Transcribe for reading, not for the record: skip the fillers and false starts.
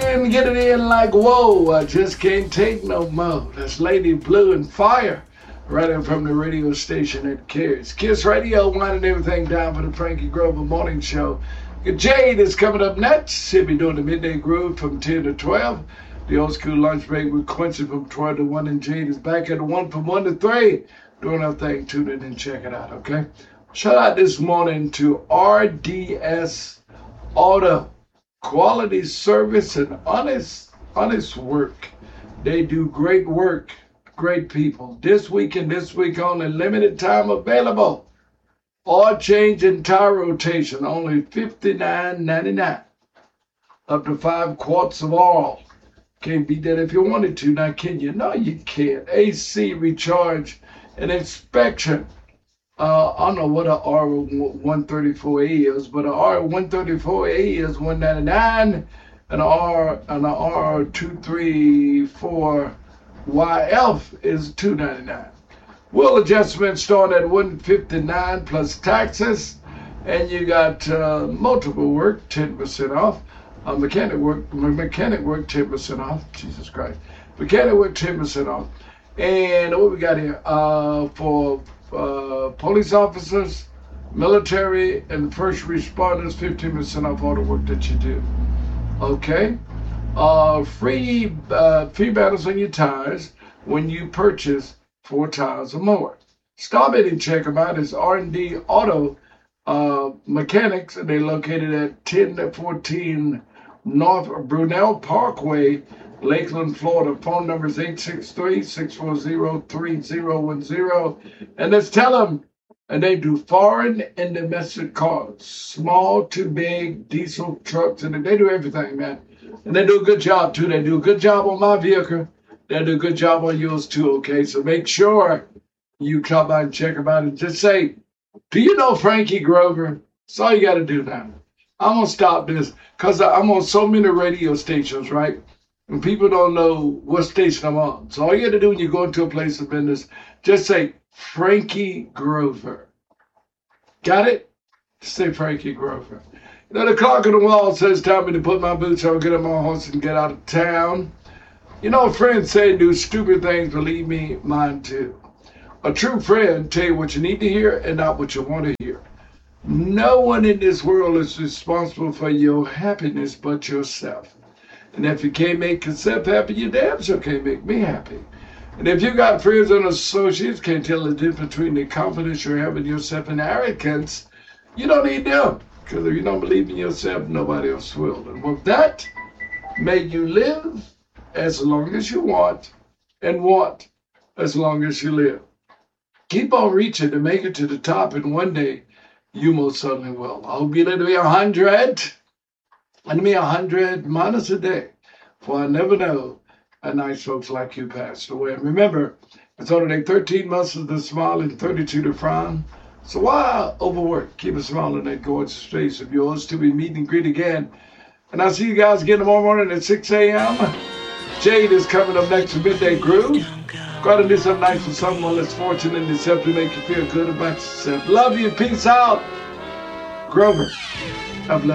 get it in like, whoa, I just can't take no more. That's Lady Blue and Fire, right in from the radio station that cares. Kiss Radio, winding everything down for the Frankie Grover Morning Show. Jade is coming up next. She'll be doing the Midday Groove from 10 to 12. The old school lunch break with Quincy from 12 to 1, and Jade is back at 1 from 1 to 3. Doing her thing. Tune in and check it out, okay? Shout out this morning to RDS Auto. Quality service and honest work. They do great work. Great people. This week and this week only, limited time available. Oil change and tire rotation, only $59.99. Up to 5 quarts of oil. Can't beat that if you wanted to. Now, can you? No, you can't. AC recharge and inspection. I don't know what a R134A is, but a R134A is $199, and a R234YF is $299. Wheel adjustment start at $159 plus taxes, and you got multiple work 10% off. Mechanic work 10% off. Jesus Christ, mechanic work 10% off. And what we got here for police officers, military, and first responders, 15% off all the work that you do. Okay? Free battles on your tires when you purchase 4 tires or more. Stop it and check them out. It's R&D Auto Mechanics, and they're located at 1014 North Brunel Parkway, Lakeland, Florida. Phone number is 863-640-3010. And let's tell them, and they do foreign and domestic cars, small to big, diesel trucks, and they do everything, man. And they do a good job, too. They do a good job on my vehicle. They do a good job on yours, too, okay? So make sure you come by and check them out and just say, do you know Frankie Grover? That's all you got to do now. I'm going to stop this because I'm on so many radio stations, right? And people don't know what station I'm on. So all you got to do when you go into a place of business, just say Frankie Grover. Got it? Say Frankie Grover. You know, the clock on the wall says time to put my boots on, get on my horse, and get out of town. You know, friends say do stupid things, believe me, mine too. A true friend tell you what you need to hear and not what you want to hear. No one in this world is responsible for your happiness but yourself. And if you can't make yourself happy, you damn sure can't make me happy. And if you got friends and associates can't tell the difference between the confidence you have in yourself and arrogance, you don't need them. Because if you don't believe in yourself, nobody else will. And with that, may you live as long as you want and want as long as you live. Keep on reaching to make it to the top, and one day you most certainly will. I hope you live to be 100. And me 100 minus a day, for I never know a nice folks like you passed away. And remember, it's only 13 months to smile and 32 to frown. So why overwork? Keep a smile on that gorgeous face of yours till we meet and greet again. And I'll see you guys again tomorrow morning at 6 a.m. Jade is coming up next to Midday Groove. Go out and do something nice for someone less fortunate in yourself to make you feel good about yourself. Love you. Peace out. Grover. God bless.